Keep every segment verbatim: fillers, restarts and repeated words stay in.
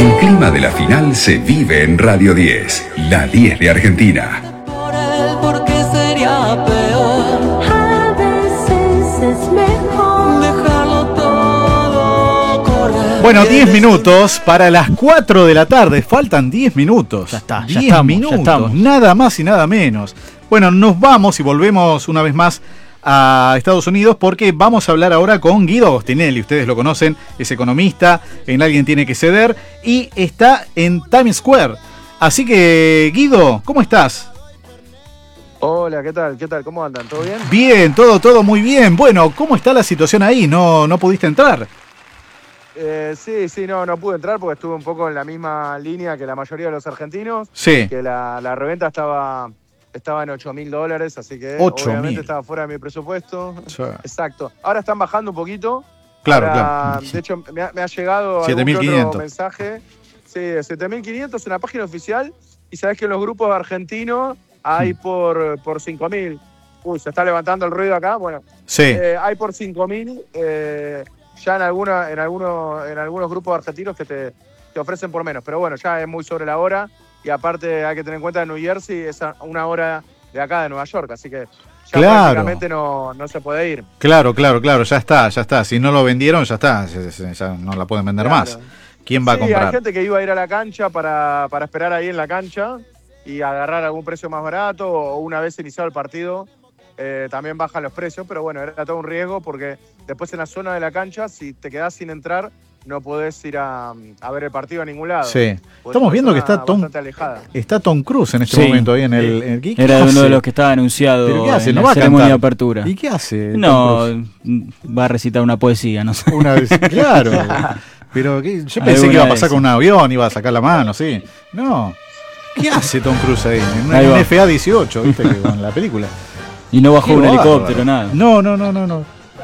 El clima de la final se vive en Radio diez, la diez de Argentina. Por él, porque sería peor. A veces es mejor dejarlo todo correr. Bueno, diez minutos para las cuatro de la tarde. Faltan diez minutos. Ya está, ya diez estamos, minutos. ya estamos. Nada más y nada menos. Bueno, nos vamos y volvemos una vez más a Estados Unidos porque vamos a hablar ahora con Guido Agostinelli. Ustedes lo conocen, es economista, en Alguien Tiene que Ceder y está en Times Square. Así que, Guido, ¿cómo estás? Hola, ¿qué tal? ¿Qué tal? ¿Cómo andan? ¿Todo bien? Bien, todo, todo muy bien. Bueno, ¿cómo está la situación ahí? ¿No, no pudiste entrar? Eh, sí, sí, no, no pude entrar porque estuve un poco en la misma línea que la mayoría de los argentinos. Sí. Que la, la reventa estaba, estaba en ocho mil dólares, así que ocho obviamente mil. estaba fuera de mi presupuesto. Sí. Exacto. Ahora están bajando un poquito. Claro, Ahora, claro. De hecho, me ha, me ha llegado siete mil algún quinientos. otro mensaje. Sí, siete mil quinientos en la página oficial. Y sabés que en los grupos argentinos hay por, por cinco mil. Uy, se está levantando el ruido acá. Bueno, Sí. eh, hay por cinco mil. Eh, ya en, alguna, en, algunos, en algunos grupos argentinos que te, te ofrecen por menos. Pero bueno, ya es muy sobre la hora. Y aparte hay que tener en cuenta que New Jersey es a una hora de acá de Nueva York. Así que ya Claro. prácticamente no, no se puede ir. Claro, claro, claro, ya está, ya está. Si no lo vendieron, ya está, ya, ya- ya no la pueden vender Claro. más. ¿Quién va a Sí, comprar? hay gente que iba a ir a la cancha para, para esperar ahí en la cancha y agarrar algún precio más barato o una vez iniciado el partido eh, también bajan los precios, pero bueno, era todo un riesgo porque después en la zona de la cancha, si te quedás sin entrar, no podés ir a, a ver el partido a ningún lado. Sí. Porque Estamos es viendo que una está Tom, bastante alejada. está Tom Cruise en este Sí. momento ahí en el... en el- ¿qué- qué Era uno hace? de los que estaba anunciado ¿Pero qué hace? en ¿No la va a ceremonia de cantar? apertura. ¿Y qué hace? Tom No, Cruise? va a recitar una poesía, no sé. Una vez, claro. Pero ¿qué? Yo pensé que Alguna iba a vez, pasar sí. con un avión, iba a sacar la mano, sí. No. ¿Qué hace Tom Cruise ahí? En una Ahí va. F A dieciocho, ¿viste? Que con la película. Y no bajó Qué un bárbaro. helicóptero, nada. No, no, no, no, no.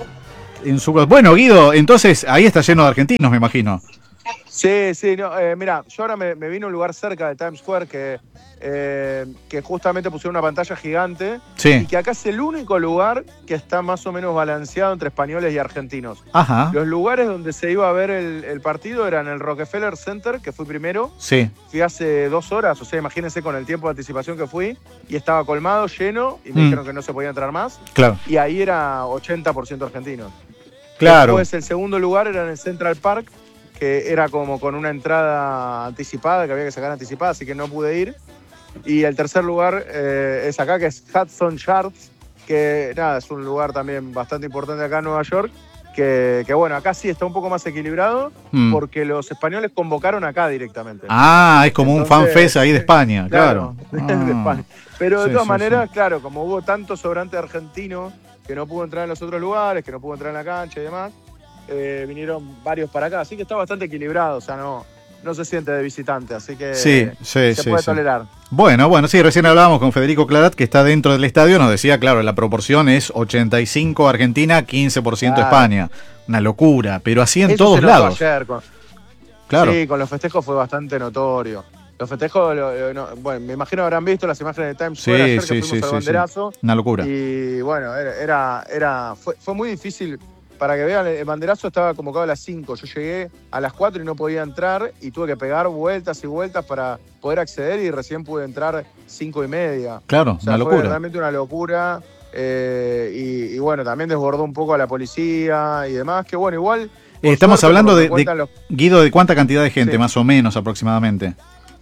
En su... Bueno, Guido, entonces ahí está lleno de argentinos, me imagino. Sí, sí, no, eh, mira, yo ahora me, me vine a un lugar cerca de Times Square que, eh, que justamente pusieron una pantalla gigante y Sí. que acá es el único lugar que está más o menos balanceado entre españoles y argentinos. Ajá. Los lugares donde se iba a ver el, el partido eran el Rockefeller Center, que fui primero, Sí. fui hace dos horas, o sea, imagínense con el tiempo de anticipación que fui, y estaba colmado, lleno, y me Mm. dijeron que no se podía entrar más, Claro. y ahí era ochenta por ciento argentino. Claro. Después el segundo lugar era en el Central Park, que era como con una entrada anticipada, que había que sacar anticipada, así que no pude ir. Y el tercer lugar eh, es acá, que es Hudson Yards, que nada, es un lugar también bastante importante acá en Nueva York, que, que bueno, acá sí está un poco más equilibrado, Mm. porque los españoles convocaron acá directamente. Ah, es como un Entonces, fanfest ahí de España, claro. Claro, Ah. de España. Pero de Sí, todas sí, maneras, sí. claro, como hubo tanto sobrante argentino que no pudo entrar en los otros lugares, que no pudo entrar en la cancha y demás, eh, vinieron varios para acá. Así que está bastante equilibrado, o sea, no, no se siente de visitante, así que Sí, sí, se sí, puede sí. tolerar. Bueno, bueno, sí, recién hablábamos con Federico Clarat, que está dentro del estadio, nos decía, claro, la proporción es ochenta y cinco Argentina, quince por ciento Claro. España. Una locura, pero así en Eso todos se notó lados. ayer, con- Claro. Sí, con los festejos fue bastante notorio. Los festejos, lo- lo- no- bueno, me imagino habrán visto las imágenes de Times Sí, Square ayer sí, que sí, fuimos al sí, banderazo. Una locura. Y bueno, era, era, era- fue, fue muy difícil. Para que vean, el banderazo estaba convocado a las cinco. Yo llegué a las cuatro y no podía entrar y tuve que pegar vueltas y vueltas para poder acceder y recién pude entrar cinco y media. Claro, O sea, una fue locura. realmente una locura. eh, y, y bueno, también desbordó un poco a la policía y demás. Que bueno, igual. por Eh, Estamos suerte, hablando por lo de, que cuentan de- los- Guido, ¿de cuánta cantidad de gente, Sí. más o menos, aproximadamente?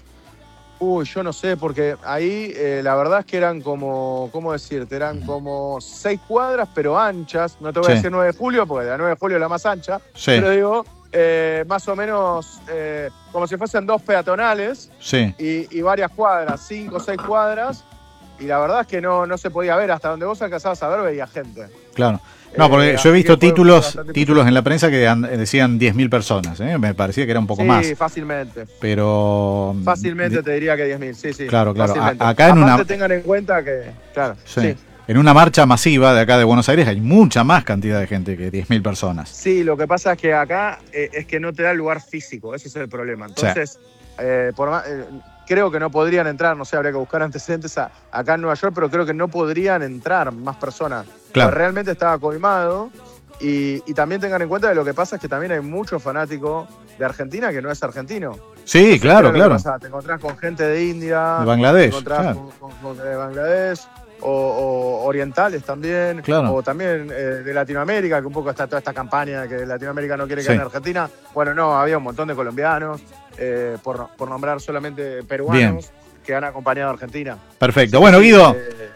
Uy, yo no sé, porque ahí eh, la verdad es que eran como, ¿cómo decirte? Eran como seis cuadras, pero anchas. No te voy Sí. a decir nueve de julio, porque la nueve de julio es la más ancha. Sí, Pero digo, eh, más o menos eh, como si fuesen dos peatonales sí. y, y varias cuadras, cinco o seis cuadras. Y la verdad es que no, no se podía ver. Hasta donde vos alcanzabas a ver, veía gente. Claro. No, porque Eh, yo he así visto que fue títulos bastante títulos en la prensa que an- decían diez mil personas, ¿eh? Me parecía que era un poco sí, más. fácilmente. Pero. Fácilmente te diría que diez mil, sí, sí. Claro, claro. fácilmente. A- acá en Aparte una- tengan en cuenta que, claro, Sí. sí. En una marcha masiva de acá de Buenos Aires hay mucha más cantidad de gente que diez mil personas. Sí, lo que pasa es que acá eh, es que no te da el lugar físico, ese es el problema. Entonces, eh, por más- eh, creo que no podrían entrar, no sé, habría que buscar antecedentes a- acá en Nueva York, pero creo que no podrían entrar más personas. Claro. Porque realmente estaba colmado. Y, y también tengan en cuenta que lo que pasa es que también hay mucho fanático de Argentina que no es argentino. Sí, Entonces, claro, ¿qué es lo que claro. pasa? Te encontrás con gente de India, De Bangladesh, te encontrás claro. con, con- con de Bangladesh, o, o orientales también, Claro. o también eh, de Latinoamérica, que un poco está toda esta campaña de que Latinoamérica no quiere que Sí. en Argentina. Bueno, no, había un montón de colombianos, eh, por, por nombrar solamente peruanos que han acompañado a Argentina. Perfecto. Bueno, Guido, Eh,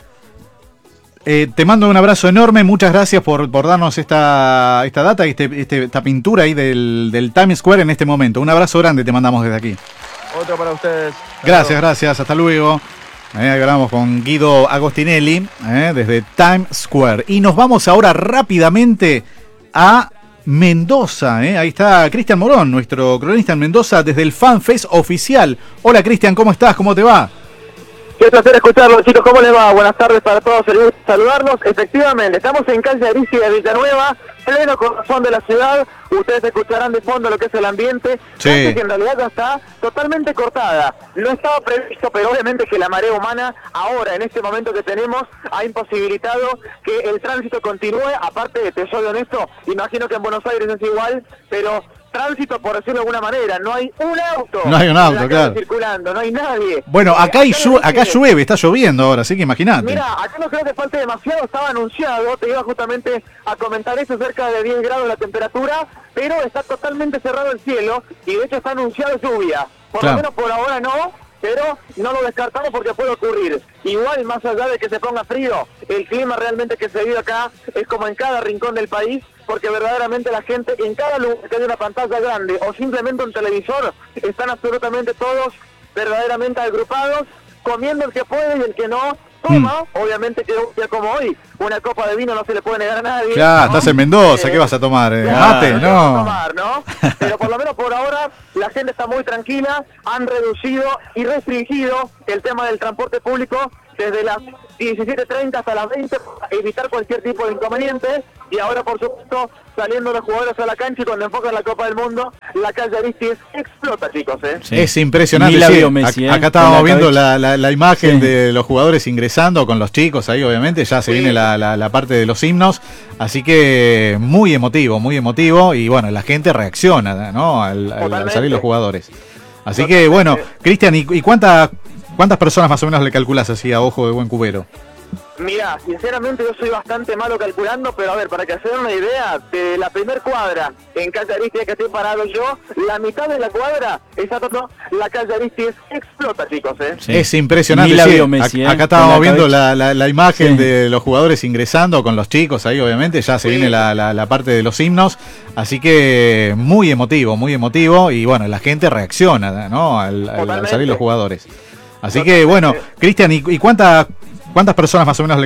eh, te mando un abrazo enorme. Muchas gracias por, por darnos esta, esta data y este, este- esta pintura ahí del, del Times Square en este momento. Un abrazo grande te mandamos desde aquí. otro para ustedes. Hasta Gracias, luego. gracias. Hasta luego. Eh, hablamos con Guido Agostinelli eh, desde Times Square. Y nos vamos ahora rápidamente a Mendoza. Eh. Ahí está Cristian Morón, nuestro cronista en Mendoza, desde el FanFest oficial. Hola Cristian, ¿cómo estás? ¿Cómo te va? Qué placer escucharlos, chicos. ¿Cómo les va? Buenas tardes para todos. El gusto de saludarlos. Efectivamente, estamos en calle Arisi de Villanueva, pleno corazón de la ciudad. Ustedes escucharán de fondo lo que es el ambiente. Sí. Calle que en realidad ya está totalmente cortada. No estaba previsto, pero obviamente que la marea humana, ahora, en este momento que tenemos, ha imposibilitado que el tránsito continúe. Aparte, te soy honesto, imagino que en Buenos Aires es igual, pero tránsito, por decirlo de alguna manera, no hay un auto. No hay un en la auto, calle claro. circulando, no hay nadie. Bueno, Eh, acá, hay llu- la acá gente- llueve, está lloviendo ahora, así que imagínate. Mira, acá no creo que falte demasiado, estaba anunciado, te iba justamente a comentar eso, cerca de diez grados la temperatura, pero está totalmente cerrado el cielo y de hecho está anunciado lluvia. Por Claro. lo menos por ahora no, pero no lo descartamos porque puede ocurrir. Igual, más allá de que se ponga frío, el clima realmente que se vive acá es como en cada rincón del país, porque verdaderamente la gente, en cada lugar que haya una pantalla grande o simplemente un televisor, están absolutamente todos verdaderamente agrupados, comiendo el que puede y el que no toma. Obviamente que un día como hoy, una copa de vino no se le puede negar a nadie. Claro, estás en Mendoza, ¿qué vas a tomar? eh? Claro, ¿Mate? no te vas a No. tomar, ¿no? Pero por lo menos por ahora la gente está muy tranquila, han reducido y restringido el tema del transporte público desde las diecisiete treinta hasta las veinte para evitar cualquier tipo de inconveniente. Y ahora, por supuesto, saliendo los jugadores a la cancha y cuando enfocan la Copa del Mundo, la calle Aristis explota, chicos, ¿eh? Sí. Es impresionante. Ni la sí. vio Messi, Ac- eh, Acá con estábamos la viendo cabeza. la, la- la imagen Sí. de los jugadores ingresando con los chicos ahí, obviamente. Ya se Sí. viene la, la- la parte de los himnos. Así que muy emotivo, muy emotivo. Y bueno, la gente reacciona, ¿no? Al, al- al Totalmente. salir los jugadores. Así Totalmente. que bueno, Cristian, ¿y, y cuánta- cuántas personas más o menos le calculas así a ojo de buen cubero? Mira, sinceramente yo soy bastante malo calculando, pero a ver, para que se den una idea, de la primer cuadra en calle Aristis que estoy parado yo, la mitad de la cuadra, esa todo, la calle Aristis explota, chicos, ¿eh? Sí. Es impresionante. Ni la sí. vio Messi, Ac- eh, Acá con estábamos la viendo cabeza. la, la- la imagen Sí. de los jugadores ingresando con los chicos ahí, obviamente. Ya se Sí. viene la, la- la parte de los himnos. Así que muy emotivo, muy emotivo. Y bueno, la gente reacciona, ¿no? Al, al- al Totalmente. salir los jugadores. Así que bueno, Cristian, ¿y, y cuánta- cuántas personas más o menos le